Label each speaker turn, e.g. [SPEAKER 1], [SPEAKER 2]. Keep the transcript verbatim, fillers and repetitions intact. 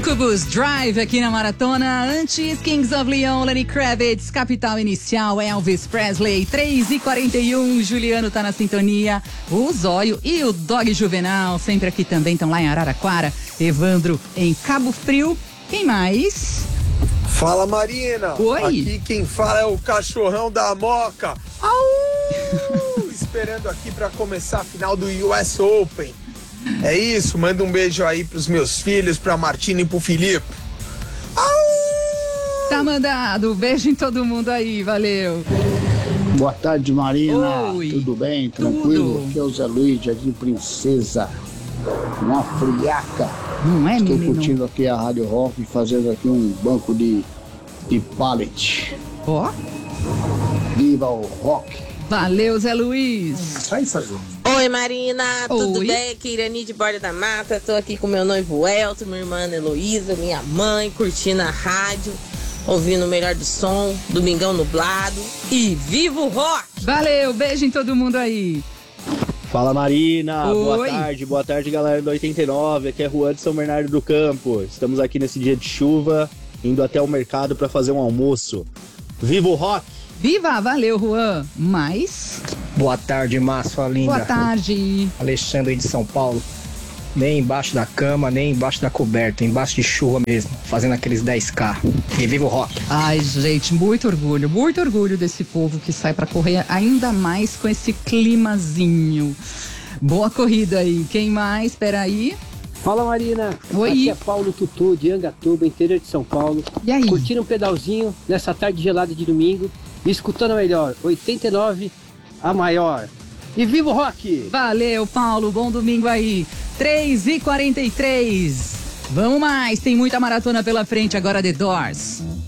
[SPEAKER 1] Sucubus Drive aqui na Maratona. Antes, Kings of Leon, Lenny Kravitz, Capital Inicial, Elvis Presley, três e quarenta e um, Juliano tá na sintonia, o Zóio e o Dog Juvenal, sempre aqui também, estão lá em Araraquara, Evandro em Cabo Frio. Quem mais?
[SPEAKER 2] Fala, Marina.
[SPEAKER 1] Oi.
[SPEAKER 2] Aqui quem fala é o cachorrão da Moca. Au! Esperando aqui para começar a final do U S Open. É isso, manda um beijo aí pros meus filhos, pra Martina e pro Filipe. Au!
[SPEAKER 1] Tá mandado, beijo em todo mundo aí, valeu.
[SPEAKER 3] Boa tarde, Marina.
[SPEAKER 1] Oi.
[SPEAKER 3] Tudo bem? Tranquilo?
[SPEAKER 1] Tudo.
[SPEAKER 3] Aqui é o Zé Luiz, Jardim Princesa. Uma friaca.
[SPEAKER 1] Não é,
[SPEAKER 3] Estou
[SPEAKER 1] menino?
[SPEAKER 3] curtindo aqui a Rádio Rock, fazendo aqui um banco de, de pallet.
[SPEAKER 1] Ó,
[SPEAKER 3] Viva o rock!
[SPEAKER 1] valeu, Zé Luiz.
[SPEAKER 3] Sai fazer.
[SPEAKER 4] Oi, Marina, tudo
[SPEAKER 1] Oi.
[SPEAKER 4] bem? Aqui, Irani de Borda da Mata. Tô aqui com meu noivo Elton, minha irmã Ana Heloísa, minha mãe, curtindo a rádio, ouvindo o melhor do som, domingão nublado. E viva o rock!
[SPEAKER 1] Valeu, beijo em todo mundo aí.
[SPEAKER 5] Fala, Marina,
[SPEAKER 1] Oi.
[SPEAKER 5] boa tarde, boa tarde, galera do oitenta e nove, aqui é Juan de São Bernardo do Campo. Estamos aqui nesse dia de chuva, indo até o mercado para fazer um almoço. Viva o rock!
[SPEAKER 1] Viva, valeu, Juan. Mais?
[SPEAKER 6] Boa tarde, Márcio, linda.
[SPEAKER 1] Boa tarde.
[SPEAKER 6] Alexandre de São Paulo. Nem embaixo da cama, nem embaixo da coberta, embaixo de chuva mesmo, fazendo aqueles dez K. E viva o rock.
[SPEAKER 1] Ai, gente, muito orgulho, muito orgulho desse povo que sai pra correr, ainda mais com esse climazinho. Boa corrida aí. Quem mais? Espera aí.
[SPEAKER 7] Fala, Marina.
[SPEAKER 1] Oi.
[SPEAKER 7] Aqui é Paulo Tutu, de Angatuba, interior de São Paulo.
[SPEAKER 1] E aí?
[SPEAKER 7] Curtindo um pedalzinho nessa tarde gelada de domingo e escutando a melhor, oitenta e nove, a maior. E viva o rock!
[SPEAKER 1] Valeu, Paulo. Bom domingo aí. três e quarenta e três. Vamos mais. Tem muita maratona pela frente agora, The Doors.